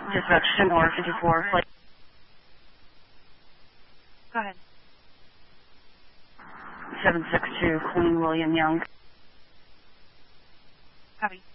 Dispatch 10-54. Go ahead. 762, Queen William Young. Copy.